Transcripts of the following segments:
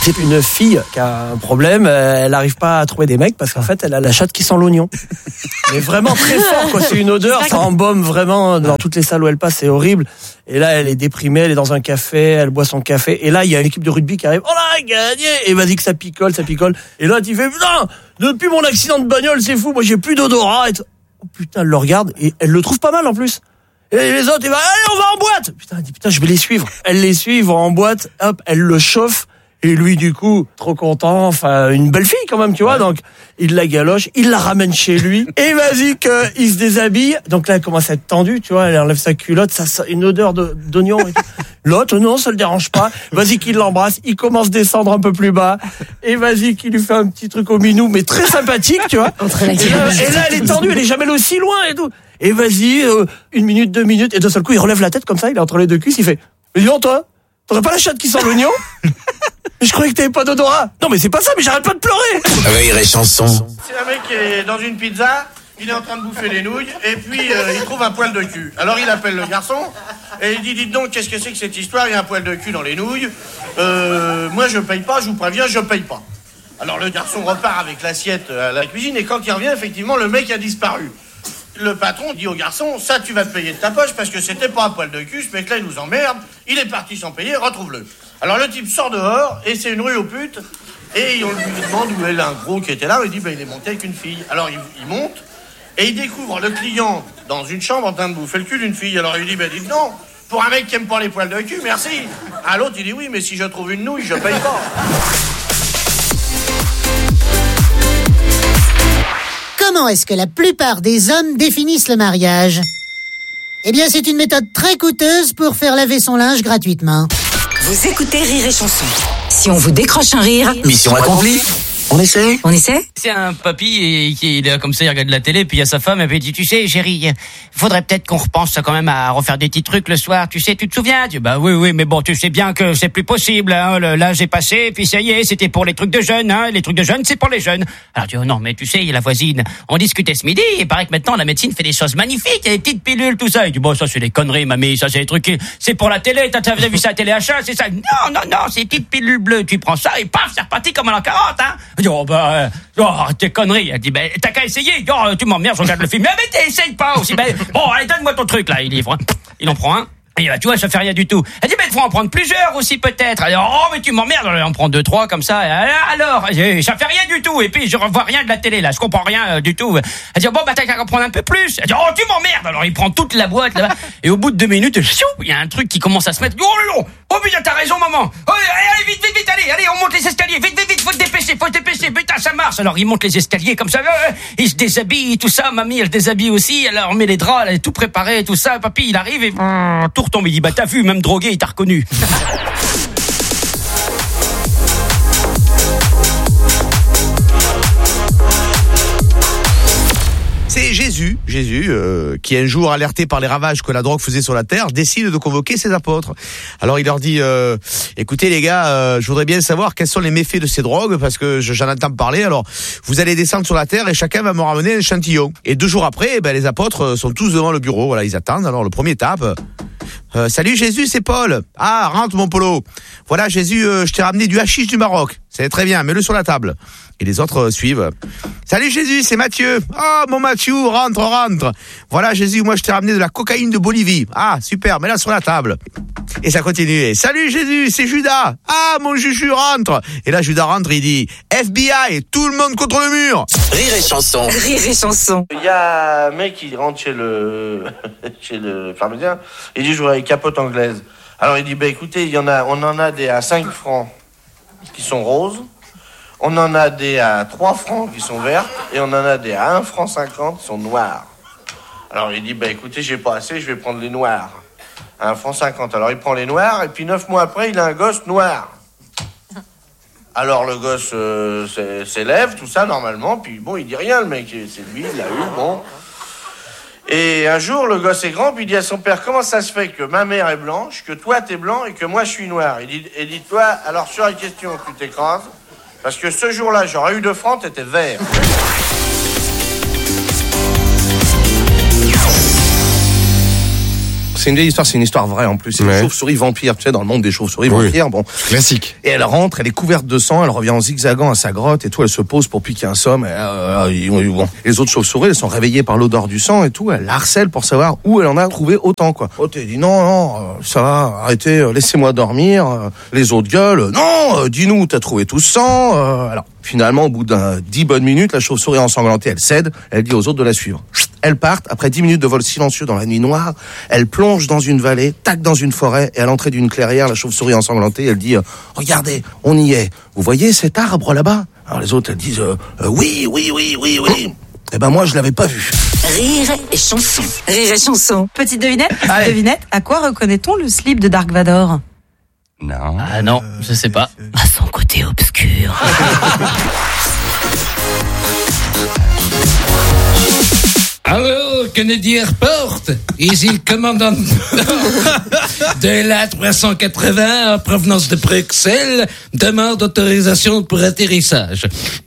C'est une fille qui a un problème, elle n'arrive pas à trouver des mecs parce qu'en fait elle a la chatte qui sent l'oignon. Mais vraiment très fort quoi, c'est une odeur, ça embaume vraiment dans toutes les salles où elle passe, c'est horrible. Et là elle est déprimée, elle est dans un café, elle boit son café et là il y a une équipe de rugby qui arrive, oh là gagné, et vas-y que ça picole. Et là tu fais putain, depuis mon accident de bagnole c'est fou, moi j'ai plus d'odorat. Et oh, putain elle le regarde et elle le trouve pas mal en plus. Et les autres, ils vont, allez, on va en boîte! Putain, elle dit, putain, je vais les suivre. Elle les suit, ils vont en boîte, hop, elle le chauffe. Et lui, du coup, trop content, enfin, une belle fille quand même, tu vois, donc, il la galoche, il la ramène chez lui, et vas-y qu'il se déshabille. Donc là, elle commence à être tendue, tu vois, elle enlève sa culotte, ça sent une odeur d'oignon et tout. L'autre, non, ça le dérange pas. Vas-y qu'il l'embrasse, il commence à descendre un peu plus bas, et vas-y qu'il lui fait un petit truc au minou, mais très sympathique, tu vois. Et là, elle est tendue, elle est jamais allée aussi loin et tout. Et vas-y, 1 minute, 2 minutes, et d'un seul coup, il relève la tête comme ça, il est entre les deux cuisses, il fait, mais dis donc, toi, t'aurais pas la chatte qui sent l'oignon? Je croyais que t'avais pas d'odorat. Non, mais c'est pas ça, mais j'arrête pas de pleurer. Rire et chanson. C'est un mec qui est dans une pizza, il est en train de bouffer les nouilles, et puis il trouve un poil de cul. Alors il appelle le garçon, et il dit, dites donc, qu'est-ce que c'est que cette histoire? Il y a un poil de cul dans les nouilles. Moi, je paye pas, je vous préviens, je paye pas. Alors le garçon repart avec l'assiette à la cuisine, et quand il revient, effectivement, le mec a disparu. Le patron dit au garçon, ça tu vas te payer de ta poche parce que c'était pas un poil de cul, ce mec-là il nous emmerde, il est parti sans payer, retrouve-le. Alors le type sort dehors et c'est une rue aux putes et on lui demande où est un gros qui était là, il dit il est monté avec une fille. Alors il monte et il découvre le client dans une chambre en train de bouffer le cul d'une fille. Alors il dit dites non, pour un mec qui aime pas les poils de cul, merci. À l'autre il dit oui mais si je trouve une nouille je paye pas. Comment est-ce que la plupart des hommes définissent le mariage? Eh bien, c'est une méthode très coûteuse pour faire laver son linge gratuitement. Vous écoutez Rire et Chanson. Si on vous décroche un rire... Mission accomplie. On essaie? C'est un papy qui est là comme ça, il regarde la télé, puis il y a sa femme, et puis il dit, tu sais, chérie, faudrait peut-être qu'on repense quand même à refaire des petits trucs le soir, tu sais, tu te souviens? Tu dis, bah oui, mais bon, tu sais bien que c'est plus possible, hein, l'âge est passé, puis ça y est, c'était pour les trucs de jeunes, hein, les trucs de jeunes, c'est pour les jeunes. Alors tu dis, oh non, mais tu sais, il y a la voisine, on discutait ce midi, il paraît que maintenant la médecine fait des choses magnifiques, il y a des petites pilules, tout ça. Il dit, bon, ça c'est des conneries, mamie, ça c'est des trucs, c'est pour la télé, t'as vu ça à Téléachat, c'est ça? Non, c'est des petites pilules bleues, tu prends ça, et paf, c'est reparti comme à l'an 40, hein. Il dit, oh bah, arrête tes conneries. Elle dit, t'as qu'à essayer. Oh, tu m'emmerdes, je regarde le film. Mais t'essayes pas aussi. Bon, allez, donne-moi ton truc, là. Il livre. Il en prend un. Et tu vois, ça fait rien du tout. Elle dit, il faut en prendre plusieurs aussi, peut-être. Elle dit, oh, mais tu m'emmerdes. Elle en prend 2, 3, comme ça. Alors, ça fait rien du tout. Et puis, je revois rien de la télé, là. Je comprends rien du tout. Elle dit, bon, t'as qu'à en prendre un peu plus. Elle dit, oh, tu m'emmerdes. Alors, il prend toute la boîte, là-bas. Et au bout de 2 minutes, il y a un truc qui commence à se mettre. Oh, putain, t'as raison, maman. Oh, allez, vite, allez, on monte les escaliers. Vite, faut te dépêcher. Putain, ça marche. Alors, il monte les escaliers comme ça. Il se déshabille, tout ça. Mamie, elle se déshabille aussi. Alors, on met les draps, elle est tout préparé, tout ça. Papy, il arrive et tout retombe. Il dit, t'as vu, même drogué, il t'a reconnu. C'est Jésus, qui un jour alerté par les ravages que la drogue faisait sur la terre, décide de convoquer ses apôtres. Alors il leur dit, écoutez les gars, je voudrais bien savoir quels sont les méfaits de ces drogues, parce que j'en entends parler. Alors vous allez descendre sur la terre et chacun va me ramener un échantillon. Et 2 jours après, les apôtres sont tous devant le bureau. Voilà, ils attendent. Alors le premier tape. Salut Jésus, c'est Paul. Ah, rentre mon polo. Voilà Jésus, je t'ai ramené du hashish du Maroc. C'est très bien, mets-le sur la table. Et les autres suivent. Salut Jésus, c'est Mathieu. Ah, mon Mathieu, rentre. Voilà Jésus, moi je t'ai ramené de la cocaïne de Bolivie. Ah, super, mets-la sur la table. Et ça continue. Et, salut Jésus, c'est Judas. Ah, mon Juju, rentre. Et là, Judas rentre, il dit FBI, tout le monde contre le mur. Rire et chanson. Il y a un mec qui rentre chez le pharmacien, il dit je voudrais une capote anglaise. Alors il dit écoutez, on en a des à 5 francs qui sont roses, on en a des à 3 francs qui sont vertes, et on en a des à 1 franc 50 qui sont noires. Alors il dit écoutez, j'ai pas assez, je vais prendre les noirs. À 1 franc 50. Alors il prend les noirs, et puis 9 mois après, il a un gosse noir. Alors le gosse s'élève, tout ça normalement, puis bon, il dit rien, le mec, c'est lui, il l'a eu, bon. Et un jour, le gosse est grand, puis il dit à son père, comment ça se fait que ma mère est blanche, que toi t'es blanc et que moi je suis noir? Il dit toi, alors sur la question, tu t'écrases, parce que ce jour-là, j'aurais eu 2 francs, t'étais vert. c'est une vieille histoire, c'est une histoire vraie en plus. C'est une chauve-souris vampire, tu sais, dans le monde des chauves-souris vampires. Bon, classique. Et elle rentre, elle est couverte de sang, elle revient en zigzagant à sa grotte et tout, elle se pose pour piquer un somme. Bon. Les autres chauves-souris, elles sont réveillées par l'odeur du sang et tout, elle la harcèle pour savoir où elle en a trouvé autant, quoi. Oh, t'es dit non, ça va, arrêtez, laissez-moi dormir. Les autres gueulent, non, dis-nous où t'as trouvé tout ce sang. Alors, finalement, au bout d'un 10 bonnes minutes, la chauve-souris ensanglantée, elle cède, elle dit aux autres de la suivre. Elles partent, après 10 minutes de vol silencieux dans la nuit noire, elle plonge dans une vallée, tac dans une forêt, et à l'entrée d'une clairière, la chauve-souris ensanglantée, elle dit regardez, on y est. Vous voyez cet arbre là-bas? Alors les autres, elles disent oui. Eh ben moi, je l'avais pas vu. Rire et chanson. Rire et chanson. Petite devinette, à quoi reconnaît-on le slip de Dark Vador? Non. Ah non, je sais pas. À son côté obscur. Alors, Kennedy Airport, ici le commandant de la 380 en provenance de Bruxelles demande autorisation pour atterrissage.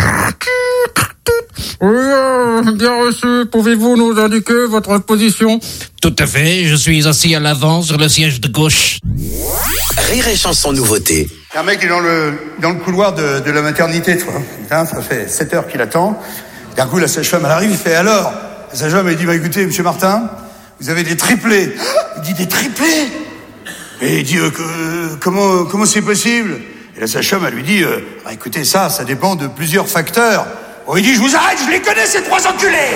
Oui, bien reçu. Pouvez-vous nous indiquer votre position? Tout à fait, je suis assis à l'avant sur le siège de gauche. Rire et chanson nouveauté. Un mec est dans le couloir de la maternité, tu vois. Putain, ça fait 7 heures qu'il attend. D'un coup, la sage-femme, elle arrive, il fait alors. La sage-femme, elle dit, écoutez, monsieur Martin, vous avez des triplés. Il dit, des triplés? Et il dit, comment c'est possible? Et la sage-femme, elle lui dit, écoutez, ça dépend de plusieurs facteurs. Bon, il dit, je vous arrête, je les connais, ces 3 enculés!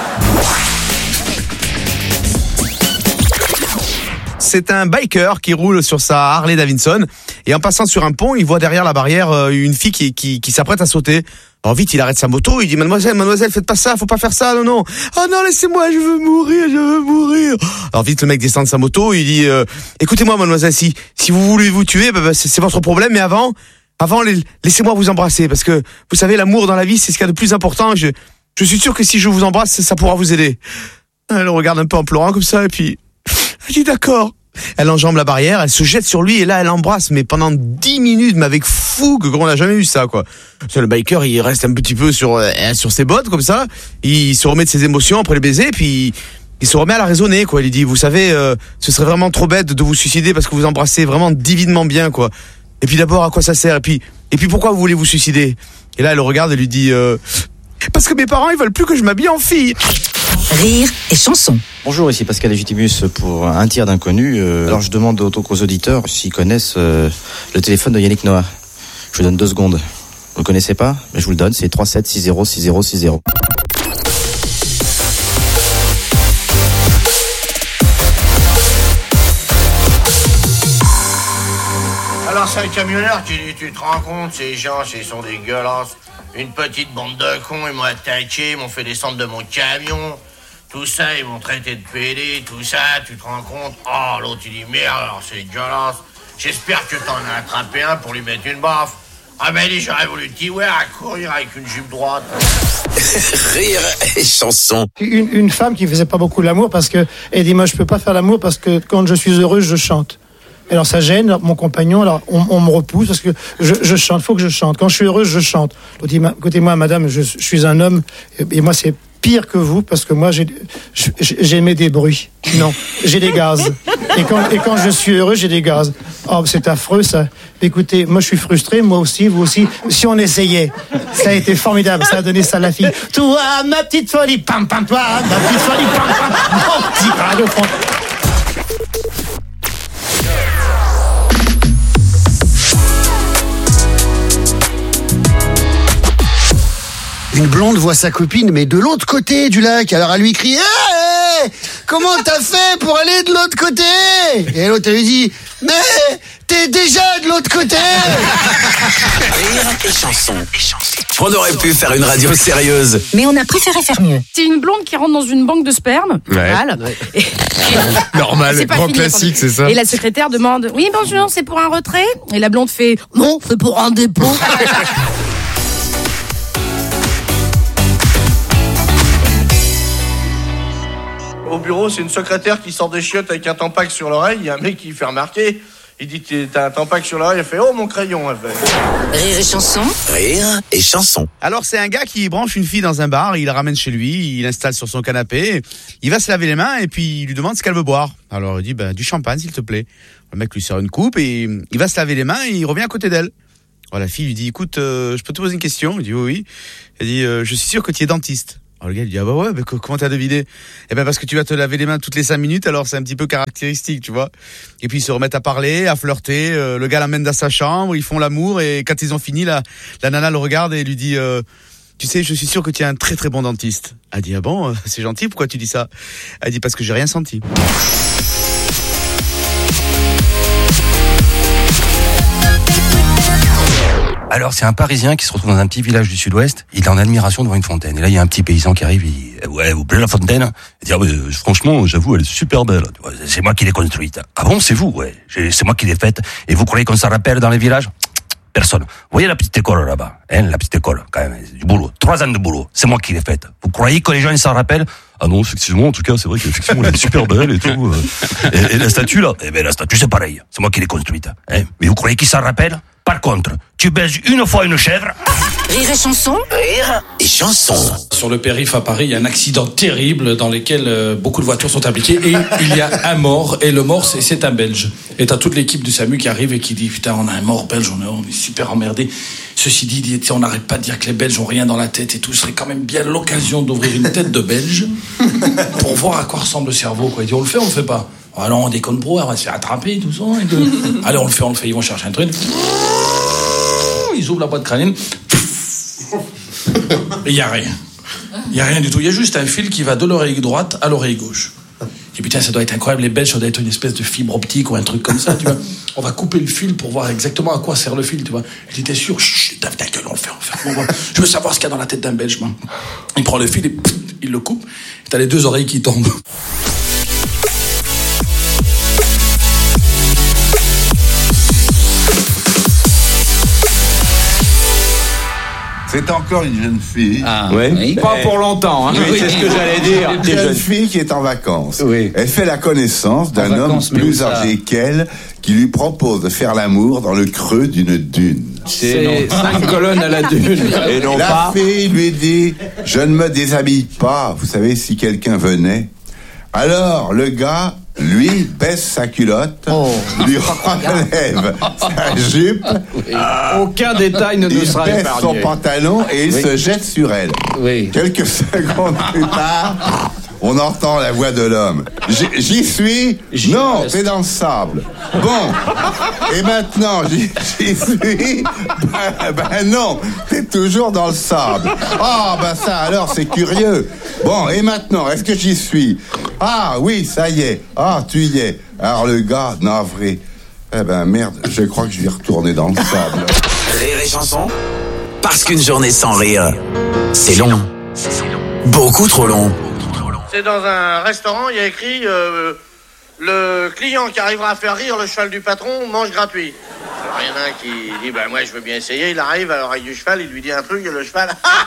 C'est un biker qui roule sur sa Harley Davidson et en passant sur un pont, il voit derrière la barrière une fille qui s'apprête à sauter. Alors vite, il arrête sa moto, il dit mademoiselle, faites pas ça, faut pas faire ça, non. Oh non, laissez-moi, je veux mourir. Alors vite, le mec descend de sa moto, il dit écoutez-moi mademoiselle, si vous voulez vous tuer, c'est votre problème, mais avant, laissez-moi vous embrasser parce que vous savez, l'amour dans la vie, c'est ce qu'il y a de plus important. Je suis sûr que si je vous embrasse, ça pourra vous aider. Elle le regarde un peu en pleurant comme ça et puis elle dit d'accord. Elle enjambe la barrière, elle se jette sur lui et là elle l'embrasse, mais pendant 10 minutes, mais avec fougue, on n'a jamais vu ça, quoi. Le biker, il reste un petit peu sur ses bottes comme ça, il se remet de ses émotions après le baiser, puis il se remet à la raisonner, quoi. Il dit, vous savez, ce serait vraiment trop bête de vous suicider parce que vous embrassez vraiment divinement bien, quoi. Et puis d'abord, à quoi ça sert? Et puis pourquoi vous voulez vous suicider? Et là, elle le regarde et lui dit, parce que mes parents, ils veulent plus que je m'habille en fille. Rire et chanson. Bonjour, ici Pascal Légitimus pour un tir d'inconnu. Alors je demande aux auditeurs s'ils connaissent le téléphone de Yannick Noah. Je vous donne 2 secondes. Vous le connaissez pas? Mais je vous le donne, c'est 37606060. Alors c'est un camionneur qui dit, tu te rends compte, ces gens, ils sont dégueulasses. Une petite bande de cons, ils m'ont attaqué, ils m'ont fait descendre de mon camion. Tout ça, ils m'ont traité de pédé, tout ça, tu te rends compte? Oh, l'autre, il dit, merde, alors c'est dégueulasse. J'espère que t'en as attrapé un pour lui mettre une baffe. Ah ben, j'aurais voulu te dire, à courir avec une jupe droite. Rire et chanson. Une femme qui faisait pas beaucoup l'amour parce que, elle dit, moi, je peux pas faire l'amour parce que quand je suis heureuse, je chante. Alors ça gêne mon compagnon, alors on me repousse parce que je chante, faut que je chante. Quand je suis heureuse, je chante. L'autre dit, écoutez, moi, madame, je suis un homme et moi, c'est pire que vous parce que moi, j'émets des bruits. Non, j'ai des gaz. Et quand je suis heureux, j'ai des gaz. Oh, c'est affreux, ça. Écoutez, moi, je suis frustré, moi aussi, vous aussi. Si on essayait, ça a été formidable, ça a donné ça à la fille. Toi, ma petite folie, pam, pam, toi, ma petite folie, pam, pam. Oh, petit radiophone. Une blonde voit sa copine, mais de l'autre côté du lac. Alors elle lui crie hey, comment t'as fait pour aller de l'autre côté? Et l'autre elle lui dit mais t'es déjà de l'autre côté. Rire et chanson. On aurait pu faire une radio sérieuse, mais on a préféré faire mieux. C'est une blonde qui rentre dans une banque de sperme. Normal. Normal, grand classique, c'est ça. Et la secrétaire demande oui bonjour, c'est pour un retrait? Et la blonde fait non, c'est pour un dépôt. Au bureau, c'est une secrétaire qui sort des chiottes avec un tampax sur l'oreille. Il y a un mec qui fait remarquer. Il dit, t'as un tampac sur l'oreille, il fait, oh mon crayon, elle fait. Rire et chanson. Rire et chanson. Alors c'est un gars qui branche une fille dans un bar, il la ramène chez lui, il l'installe sur son canapé, il va se laver les mains et puis il lui demande ce qu'elle veut boire. Alors il dit du champagne s'il te plaît. Le mec lui sert une coupe et il va se laver les mains et il revient à côté d'elle. Alors la fille lui dit écoute, je peux te poser une question? Il dit oui. Elle dit je suis sûr que tu es dentiste. Alors le gars il dit ah bah ouais, mais comment t'as deviné? Eh ben parce que tu vas te laver les mains toutes les 5 minutes, alors c'est un petit peu caractéristique, tu vois. Et puis ils se remettent à parler, à flirter, le gars l'emmène dans sa chambre, ils font l'amour et quand ils ont fini, la nana le regarde et lui dit tu sais, je suis sûr que tu es un très très bon dentiste. Elle dit ah bon, c'est gentil, pourquoi tu dis ça? Elle dit parce que j'ai rien senti. Alors, c'est un Parisien qui se retrouve dans un petit village du Sud-Ouest. Il est en admiration devant une fontaine. Et là, il y a un petit paysan qui arrive. Il dit, ouais, vous plaît la fontaine? Il dit, ah, franchement, j'avoue, elle est super belle. C'est moi qui l'ai construite. Ah bon, c'est vous? Ouais, c'est moi qui l'ai faite. Et vous croyez qu'on s'en rappelle dans les villages? Personne. Vous voyez la petite école là-bas? La petite école, quand même, du boulot. 3 ans de boulot. C'est moi qui l'ai faite. Vous croyez que les gens, ils s'en rappellent? Ah non, effectivement, en tout cas, c'est vrai qu'effectivement, elle est super belle et tout. Et la statue, là? Eh ben, la statue, c'est pareil. C'est moi qui l'ai construite. Mais vous croyez qu'ils s'en rappellent? Par contre, tu baises une fois une chèvre. Rire et chanson. Rire et chanson. Sur le périph' à Paris, il y a un accident terrible dans lequel beaucoup de voitures sont impliquées et il y a un mort. Et le mort, c'est un Belge. Et t'as toute l'équipe du SAMU qui arrive et qui dit putain, on a un mort belge, on est super emmerdés. Ceci dit, on n'arrête pas de dire que les Belges ont rien dans la tête et tout. Ce serait quand même bien l'occasion d'ouvrir une tête de Belge pour voir à quoi ressemble le cerveau, quoi. Il dit on le fait pas? Alors on déconne pro, on va se faire attraper, tout ça. Allez, on le fait. Ils vont chercher un truc. Ils ouvrent la boîte crânienne. Et il n'y a rien. Il n'y a rien du tout. Il y a juste un fil qui va de l'oreille droite à l'oreille gauche. Et putain, ça doit être incroyable. Les Belges, ça doit être une espèce de fibre optique ou un truc comme ça, tu vois. On va couper le fil pour voir exactement à quoi sert le fil, tu vois. Je dis, t'es sûr? Chut, ta gueule, on le fait. Je veux savoir ce qu'il y a dans la tête d'un Belge, moi. Il prend le fil et il le coupe. Et t'as les 2 oreilles qui tombent. C'est encore une jeune fille. Ah, oui. Pas pour longtemps. Hein. Oui, c'est ce que j'allais dire. Une jeune fille qui est en vacances. Oui. Elle fait la connaissance d'un homme plus âgé qu'elle qui lui propose de faire l'amour dans le creux d'une dune. C'est 5 colonnes à la dune. Et non la fille lui dit « Je ne me déshabille pas. Vous savez, si quelqu'un venait. » Alors, le gars, lui, baisse sa culotte, lui enlève sa jupe. Aucun détail ne nous sera épargné. Il baisse son pantalon et il se jette sur elle. Oui. Quelques secondes plus tard, on entend la voix de l'homme. J'y suis? Non, t'es dans le sable. Bon. Et maintenant, j'y suis? Ben non, t'es toujours dans le sable. Ah, ben ça alors, c'est curieux. Bon, et maintenant, est-ce que j'y suis? Ah oui, ça y est. Ah, tu y es. Alors le gars, navré. Eh ben merde, je crois que je vais retourner dans le sable. Rire et chanson. Parce qu'une journée sans rire, c'est long. Beaucoup trop long. C'est dans un restaurant, il y a écrit le client qui arrivera à faire rire le cheval du patron mange gratuit. Alors il y en a un qui dit moi je veux bien essayer, il arrive à l'oreille du cheval, il lui dit un truc et le cheval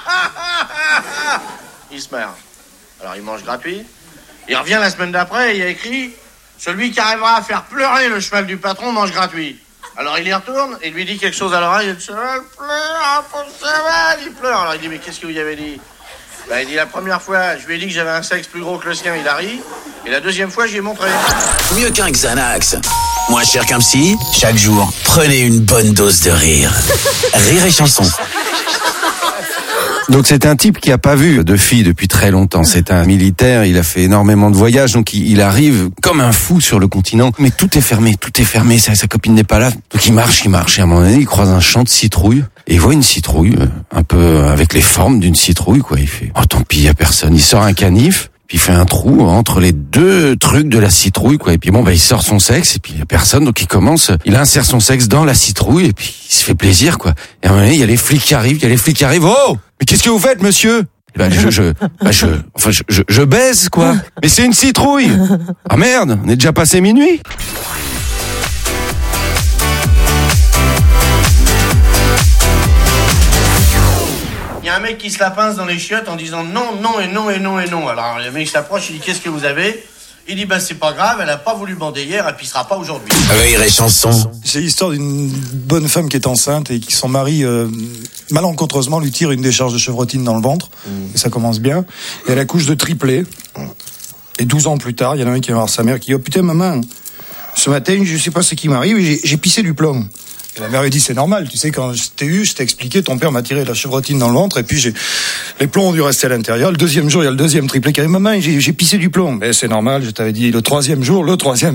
il se marre. Alors il mange gratuit. Il revient la semaine d'après et il y a écrit celui qui arrivera à faire pleurer le cheval du patron mange gratuit. Alors il y retourne et il lui dit quelque chose à l'oreille, le cheval pleure, pauvre cheval, il pleure. Alors il dit mais qu'est-ce que vous y avez dit? Il dit la première fois, je lui ai dit que j'avais un sexe plus gros que le sien, il a ri. Et la deuxième fois, j'y ai montré. Mieux qu'un Xanax, moins cher qu'un psy, chaque jour, prenez une bonne dose de rire. Rire et chanson. Donc c'est un type qui a pas vu de fille depuis très longtemps. C'est un militaire, il a fait énormément de voyages, donc il arrive comme un fou sur le continent. Mais tout est fermé, sa copine n'est pas là. Donc il marche, et à un moment donné, il croise un champ de citrouilles. Et il voit une citrouille, un peu avec les formes d'une citrouille, quoi. Il fait, oh tant pis, y a personne. Il sort un canif, puis il fait un trou entre les 2 trucs de la citrouille, quoi. Et puis il sort son sexe, et puis y a personne, donc il insère son sexe dans la citrouille, et puis il se fait plaisir, quoi. Et à un moment donné, il y a les flics qui arrivent, oh! Mais qu'est-ce que vous faites, monsieur? Je baise, quoi. Mais c'est une citrouille! Ah merde, on est déjà passé minuit! Il y a un mec qui se la pince dans les chiottes en disant non, non et non et non et non. Alors le mec s'approche, il dit qu'est-ce que vous avez? Il dit, c'est pas grave, elle a pas voulu bander hier, elle pissera pas aujourd'hui. Rire et chanson. C'est l'histoire d'une bonne femme qui est enceinte et qui son mari, malencontreusement, lui tire une décharge de chevrotine dans le ventre. Et ça commence bien. Et elle accouche de triplés. Et 12 ans plus tard, il y en a un qui va voir sa mère qui dit, oh putain, maman, ce matin, je sais pas ce qui m'arrive, j'ai pissé du plomb. Et la mère lui dit, c'est normal, tu sais, quand je t'ai expliqué, ton père m'a tiré la chevrotine dans le ventre, et puis les plombs ont dû rester à l'intérieur. Le deuxième jour, il y a le deuxième triplé qui arrive, maman, j'ai pissé du plomb. Mais c'est normal, je t'avais dit, le troisième jour,